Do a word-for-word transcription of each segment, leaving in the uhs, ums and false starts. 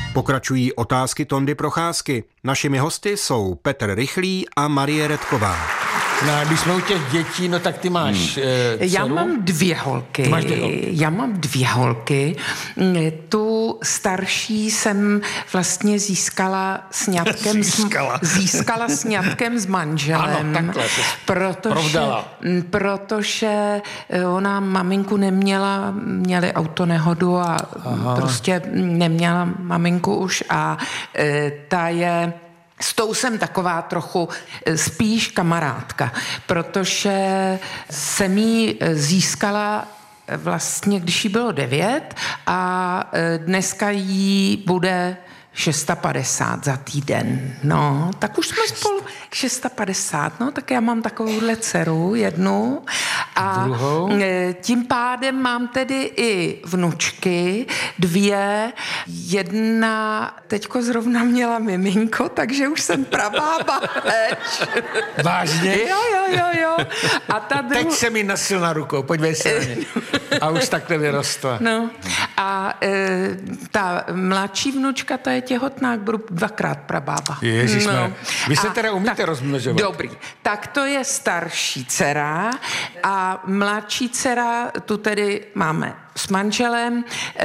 Pokračují otázky Tondy Procházky. Našimi hosty jsou Petr Rychlý a Marie Redková. No, když jsme u těch dětí, no tak ty máš hmm. e, Já mám dvě holky. Ty máš dvě holky. Já mám dvě holky. Tu starší jsem vlastně získala sňatkem Získala. S, získala sňatkem s manželem. Ano, takhle. Protože, protože ona maminku neměla, měli autonehodu a Aha. prostě neměla maminku už a e, ta je... S tou jsem taková trochu spíš kamarádka, protože jsem jí získala vlastně, když jí bylo devět a dneska jí bude padesát šest za týden. No, tak už jsme spolu padesát šest, no, tak já mám takovouhle dceru jednu a druhou. Tím pádem mám tedy i vnučky, dvě, jedna teďko zrovna měla miminko, takže už jsem prabába. Vážně? Jo, jo, jo, jo. A ta dru... Teď se mi nosil na rukou, podívej se na ně. A už takhle vyrostla. No a e, ta mladší vnučka, ta je těhotná, budu dvakrát prabába. Ježišme. No. Vy se a teda umíte tak, rozmnožovat. Dobrý. Tak to je starší dcera a mladší dcera, tu tedy máme s manželem,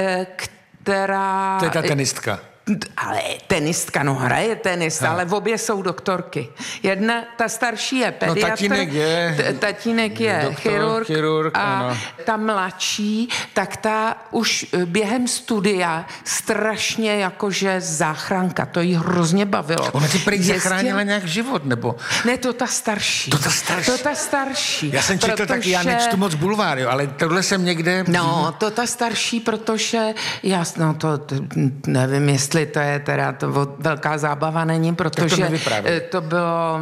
která... To je ta tenistka. Ale tenistka, no hraje tenis, ha. ale v obě jsou doktorky. Jedna, ta starší je pediatr, no, tatínek je, t- tatínek je doktor, chirurg, chirurg a ano. ta mladší, tak ta už během studia strašně jakože záchranka, to jí hrozně bavilo. Ona ti prý zachránila nějak život, nebo? Ne, to ta starší. To ta starší. To ta starší. Já jsem četl protože... taky, já nečtu moc bulvár, jo, ale tohle jsem někde... No, to ta starší, protože já, no to, to nevím, jestli to je teda to velká zábava není, protože to, to bylo,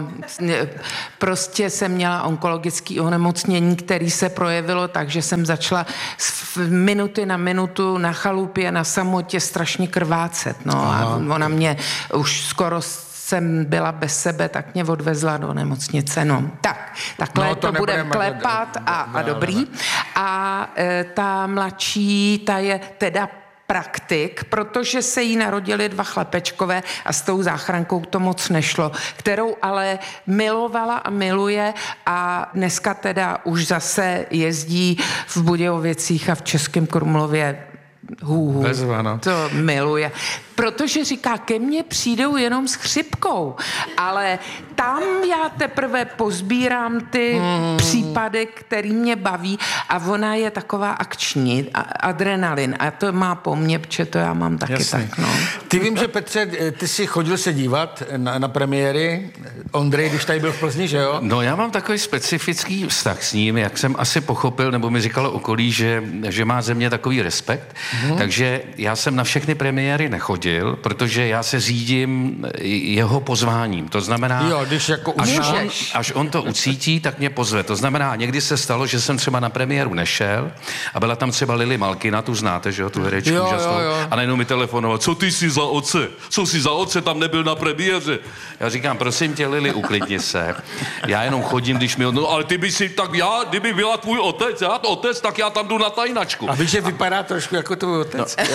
prostě jsem měla onkologické onemocnění, který se projevilo tak, že jsem začala z minuty na minutu na chalupě, na samotě strašně krvácet. No Aha. a ona mě už skoro jsem byla bez sebe, tak mě odvezla do nemocnice. No, tak, takhle no, to, to budeme klepat a, a dobrý. A e, ta mladší, ta je teda praktik, protože se jí narodili dva chlapečkové a s tou záchrankou to moc nešlo, kterou ale milovala a miluje a dneska teda už zase jezdí v Budějovicích a v Českém Krumlově hůhů. To miluje. Protože říká, ke mně přijdou jenom s chřipkou, ale tam já teprve pozbírám ty hmm. případy, který mě baví a ona je taková akční, adrenalin a to má po mně, protože to já mám taky Jasně. tak, no. Ty vím, že Petře, ty jsi chodil se dívat na, na premiéry, Ondrej, když tady byl v Plzni, že jo? No já mám takový specifický vztah s ním, jak jsem asi pochopil, nebo mi říkalo okolí, že, že má ze mě takový respekt, hmm. takže já jsem na všechny premiéry nechodil, protože já se řídím jeho pozváním. To znamená, jo, když jako až, on, až on to ucítí, tak mě pozve. To znamená, někdy se stalo, že jsem třeba na premiéru nešel a byla tam třeba Lily Malkina, tu znáte, že jo, tu herečku jo, úžasnou. Jo, jo. A najednou mi telefonoval, co ty jsi za oce? Co jsi za oce, tam nebyl na premiéře? Já říkám, prosím tě, Lily, uklidni se. Já jenom chodím, když mi... No, ale ty by si, tak já, kdyby byla tvůj otec, já otec, tak já tam jdu na tajnačku. A víš, že vypadá trošku jako tvůj otec. No.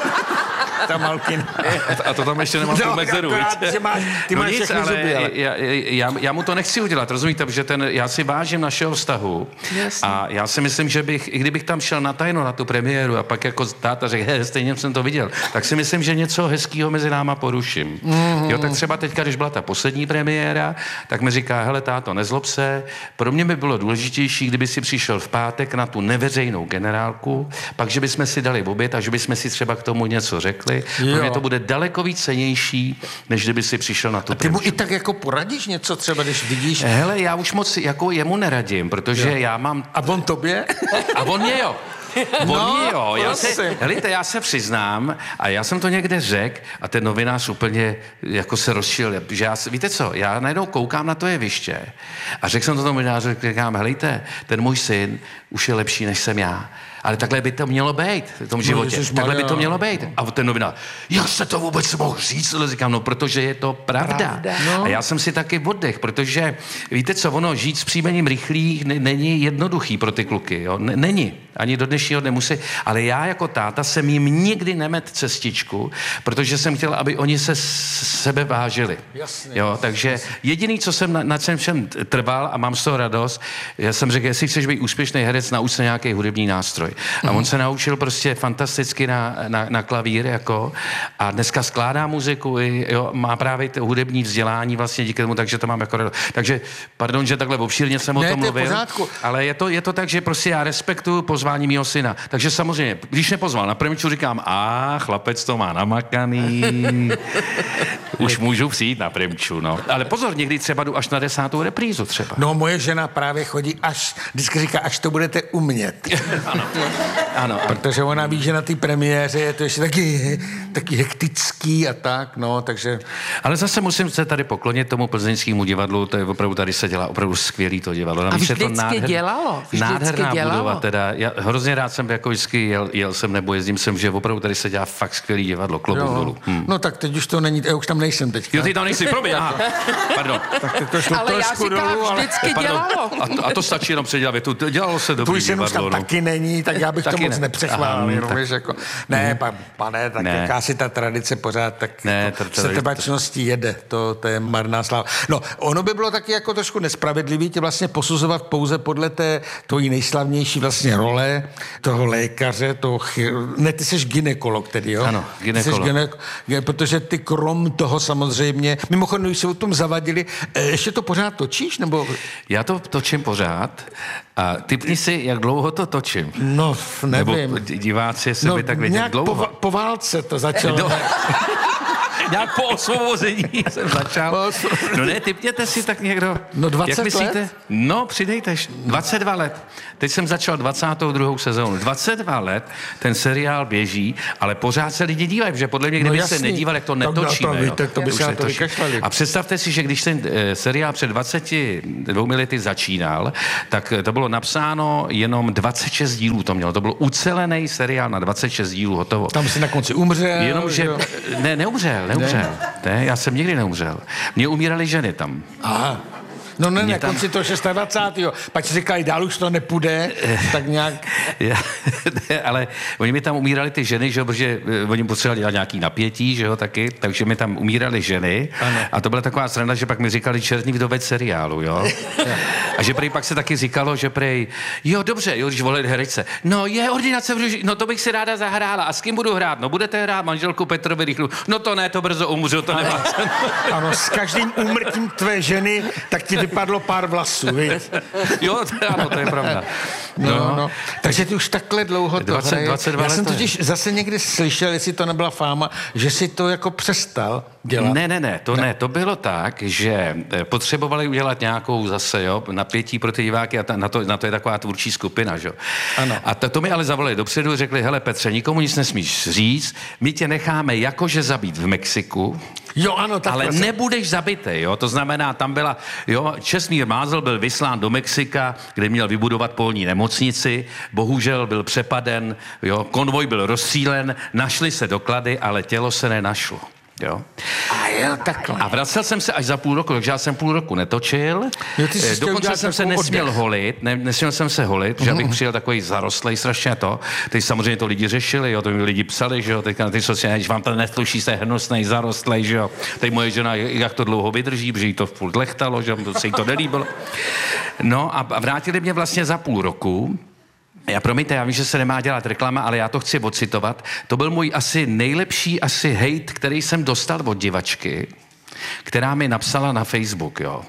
Ta Malkina. A to tam ještě nemám no, tu medzeru. Ty máš, ty no máš nic, všechny ale zuby, ale... Já, já, já mu to nechci udělat, rozumíte, protože ten, já si vážím našeho vztahu. Jasně. A já si myslím, že bych, i kdybych tam šel na tajno na tu premiéru a pak jako táta řekl, he, stejně jsem to viděl, tak si myslím, že něco hezkýho mezi náma poruším. Mm-hmm. Jo, tak třeba teďka, když byla ta poslední premiéra, tak mi říká, hele táto, nezlob se, pro mě by bylo důležitější, kdyby si přišel v pátek na tu neveřejnou generálku, pak, že bychom si dali oběd a že bychom si třeba k tomu něco řekli. Pro mě to bude daleko víc cennější, než kdyby si přišel na tu. A ty mu i tak jako poradíš něco třeba, když vidíš? Hele, já už moc jako jemu neradím, protože jo. já mám... A on tobě? A on mě jo. On no, mě jo. Já se, helejte, já se přiznám a já jsem to někde řekl a ten novinář úplně jako se rozšil, že já, víte co, já najednou koukám na to jeviště a řekl jsem to novináři, říkám, helejte, ten můj syn už je lepší, než jsem já. ale takhle by to mělo být v tom životě. No, takhle by to mělo být. A ten novinář, já se to vůbec mohl říct, ale říkám, no protože je to pravda. pravda. No. A já jsem si taky oddech, protože víte co, ono žít s příjmením Rychlých není jednoduchý pro ty kluky, jo? Není. Ani do dnešního dne musí. Ale já jako táta jsem jim nikdy nemet cestičku, protože jsem chtěl, aby oni se s sebe vážili. Jasně. Jo? Takže jediný, co jsem na, na celém všem trval a mám z toho radost, já jsem řekl, jestli chceš být úspěšný herec, nauč se nějaký hudební nástroj. A on se naučil prostě fantasticky na, na, na klavír, jako, a dneska skládá muziku, jo, má právě to hudební vzdělání vlastně díky tomu, takže to mám jako radost. Takže, pardon, že takhle obšírně jsem ne, o tom mluvil, ale je to, je to tak, že prostě já respektuju pozvání mýho syna. Takže samozřejmě, když mě pozval na premiču, říkám, a chlapec to má namakaný, už můžu přijít na premiču, no. Ale pozor, někdy třeba jdu až na desátou reprízu třeba. No, moje žena právě chodí až, vždycky říká, až to budete umět. Ano. Ano. Protože ona ví, že na té premiéře je to ještě taky, taky hektický a tak, no, takže... Ale zase musím se tady poklonit tomu plzeňskému divadlu, to je opravdu, tady se dělá opravdu skvělý to divadlo. A vždycky to nádher, dělalo. Vždycky nádherná dělalo. budova, teda. Já hrozně rád jsem jako vždycky jel, jel jsem nebo jezdím sem, že opravdu tady se dělá fakt skvělý divadlo, klobouk dolů. Hmm. No tak teď už to není, já už tam nejsem teďka. Jo, ty tam nejsi, promiň, aha. Pardon. Tak teď to šlo ale já trošku říkám, dolů, ale... vždycky Pardon. dělalo. A to, a to stačí jenom předělat větu. Dělalo se dobrý divadlo. Tvůj divadlo. Tvůj taky není, tak já bych taky to moc ne. nepřechválil, jenom tak... víš, jako... Ne, pa, pane, tak ne. jaká si ta tradice pořád, tak ne, jako, to, to, se trvačností jede, to, to je marná sláva. No, ono by bylo taky jako trošku nespravedlivý tě vlastně posuzovat pouze podle té tvojí nejslavnější vlastně role, toho lékaře, toho chir... ne, ty jsi gynekolog tedy, jo? Ano, gynekolog. Gyne... Protože ty krom toho samozřejmě, mimochodem, když se o tom zavadili, ještě to pořád točíš, nebo... Já to točím pořád a typni si, jak dlouho to točím. No, nevím. Nebo diváci se no, by tak věděli, nějak dlouho. Po, po válce to začalo. No. Nějak po osvobození jsem začal. No ne, typněte si tak někdo. No dvacet Jak myslíte? let? No, přidejte. dvacet dva let. Teď jsem začal dvacátou druhou sezónu. dvacet dva let ten seriál běží, ale pořád se lidi dívají, protože podle mě, kdyby no se nedívali, jak to netočíme. To, víte, to by se na to vykašlali. A představte si, že když ten e, seriál před dvaceti dvěma lety začínal, tak to bylo napsáno jenom dvacet šest dílů to mělo. To byl ucelený seriál na dvacet šest dílů, hotovo. Tam si na konci umřel. Jenomže, jo? ne, neumřel, neumřel. Ne. ne, já jsem nikdy neumřel. Mně umíraly ženy tam. Aha. No ne, na tam... konci toho dvacátého šestého Pak si říkali, dál už to nepůjde, tak nějak... ne, ale oni mi tam umírali ty ženy, že jo, protože oni potřebovali dělat nějaký napětí, že jo, taky, takže mi tam umírali ženy. Ano. A to byla taková sranda, že pak mi říkali černý vdovec seriálu, jo. A že prej pak se taky říkalo, že prej, jo, dobře, jo, když volili herečce, no je ordinace v Ruži, no to bych si ráda zahrála. A s kým budu hrát? No budete hrát manželku Petrovi Rychlu. No to ne, to brzo umřu, to nemá. Ano, s každým úmrtím tvé ženy, tak ti vypadlo pár vlasů, víš? Jo, to, ano, to je pravda. No, no. No. Takže ty už takhle dlouho to dvacet, hraje. dvacet dva Já let jsem to totiž je. zase někdy slyšel, jestli to nebyla fáma, že si to jako přestal dělat. Ne, ne, ne, to ne. ne. To bylo tak, že potřebovali udělat nějakou zase, jo, napětí pro ty diváky a ta, na, to, na to je taková tvůrčí skupina, že? Ano. A to, to mi ale zavolali dopředu, řekli, hele Petře, nikomu nic nesmíš říct, my tě necháme jakože zabít v Mexiku, Jo, ano, tak ale vlastně. nebudeš zabitej, jo, to znamená, tam byla, jo, Čestmír Mázl byl vyslán do Mexika, kde měl vybudovat polní nemocnici, bohužel byl přepaden, jo, konvoj byl rozstřílen, našly se doklady, ale tělo se nenašlo. Jo. A jo, takhle. A vracel jsem se až za půl roku, takže já jsem půl roku netočil. Jo, ty jsi Dokonce jsem se nesměl oddech. holit, ne, nesměl jsem se holit, že abych přijel takový zarostlej strašně to. Teď samozřejmě to lidi řešili, jo, to mi lidi psali, že jo, teďka na ty sociální, že vám to nesluší, jste hnusnej, zarostlej, že jo. Teď moje žena, jak to dlouho vydrží, protože jí to furt lechtalo, že se jí to nelíbilo. No a vrátili mě vlastně za půl roku. Já promiňte, já vím, že se nemá dělat reklama, ale já to chci ocitovat. To byl můj asi nejlepší asi hejt, který jsem dostal od divačky, která mi napsala na Facebook, jo.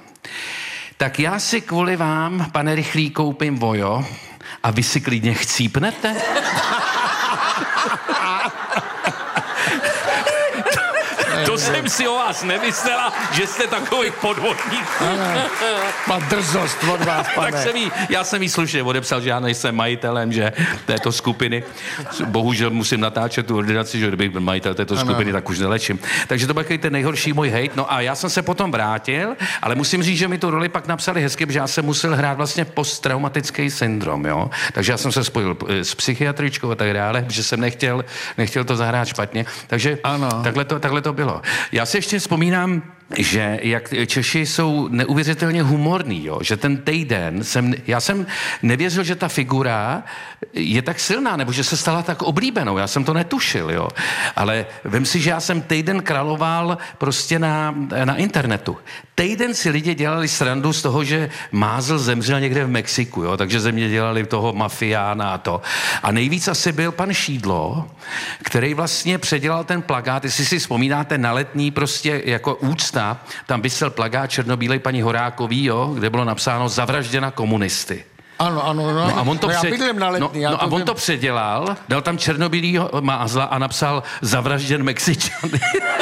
Tak já si kvůli vám, pane Rychlý, koupím vojo a vy si klidně chcípnete? to, to jsem si o vás nemyslela, že jste takový podvodník. Má drzost od vás, pane. Tak jsem jí, já jsem jí slušně odepsal, že já nejsem majitelem, že této skupiny. Bohužel musím natáčet tu ordinaci, že kdybych byl majitel této skupiny, tak už nelečím. Takže to byl ten nejhorší můj hejt. No a já jsem se potom vrátil, ale musím říct, že mi tu roli pak napsali hezky, protože já jsem musel hrát vlastně posttraumatický syndrom, jo. Takže já jsem se spojil s psychiatričkou a tak dále, že jsem nechtěl, nechtěl to zahrát špatně. Takže ano. Takhle, to, takhle to bylo. Já si ještě vzpomínám, že jak Češi jsou neuvěřitelně humorní, jo? Že ten týden jsem, já jsem nevěřil, že ta figura je tak silná, nebo že se stala tak oblíbenou, já jsem to netušil, jo? Ale vem si, že já jsem týden královal prostě na, na internetu. Týden si lidi dělali srandu z toho, že Mázl zemřel někde v Mexiku, jo? Takže ze mě dělali toho mafiána a to. A nejvíc asi byl pan Šídlo, který vlastně předělal ten plakát, jestli si vzpomínáte na Letní prostě jako úcta, tam vysel plakát černobílej paní Horákový, jo, kde bylo napsáno zavražděna komunisty. Ano, ano, no. No a on to, no, před... na Letný, no, no to a on vím. to předělal, dal tam černobílýho Mázla a napsal zavražděn Mexičany.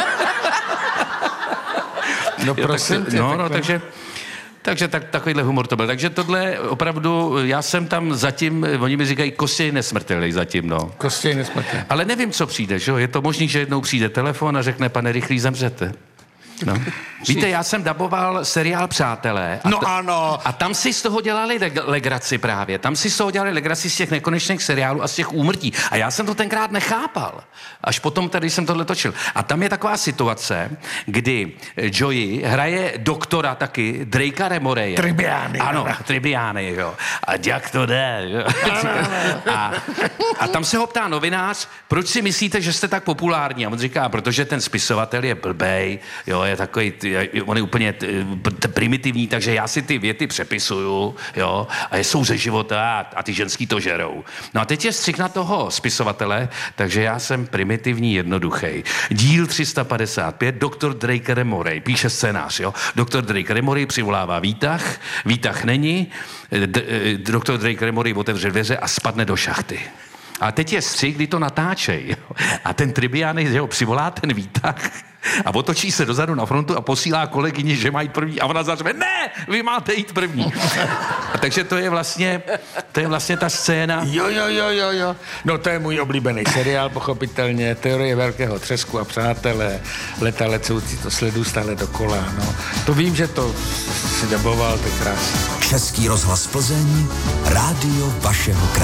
No prosím tě. No, no, takže... Takže tak, takovýhle humor to byl. Takže tohle opravdu, já jsem tam zatím, oni mi říkají Kostěj nesmrtelný zatím, no. Kostěj nesmrtelný. Ale nevím, co přijde, že jo? Je to možný, že jednou přijde telefon a řekne, pane Rychlý, zemřete. No. Víte, já jsem daboval seriál Přátelé. A no t- ano. A tam si z toho dělali leg- legraci právě. Tam si z toho dělali legraci z těch nekonečných seriálů a z těch úmrtí. A já jsem to tenkrát nechápal. Až potom tady jsem tohle točil. A tam je taková situace, kdy Joey hraje doktora taky, Drakea Remoreje. Tribiány. Ano, Tribiány, jo. A jak to jde, jo. a, a tam se ho ptá novinář, proč si myslíte, že jste tak populární? A on říká, protože ten spisovatel je blbej, jo, je takový, on je úplně t, t, primitivní, takže já si ty věty přepisuju, jo, a jsou ze života a, a ty ženský to žerou. No a teď je střih na toho spisovatele, takže já jsem primitivní, jednoduchý. Díl tři sta padesát pět, doktor Drake Remorej, píše scénář, jo. doktor Drake Remorej přivolává výtah, výtah není, d, doktor Drake Remorej otevře dveře a spadne do šachty. A teď je střih, kdy to natáčej. Jo. A ten Tribiány, že ho přivolá ten výtah a otočí se dozadu na frontu a posílá kolegyni, že mají první. A ona zařve, ne, vy máte jít první. A takže to je vlastně, to je vlastně ta scéna. Jo, jo, jo, jo, jo. No to je můj oblíbený seriál, pochopitelně. Teorie velkého třesku a Přátelé. Leta lecoucí, to sleduju stále dokola, no. To vím, že to si daboval, to je krásné. Český rozhlas Plzeň, rádio vašeho kraje.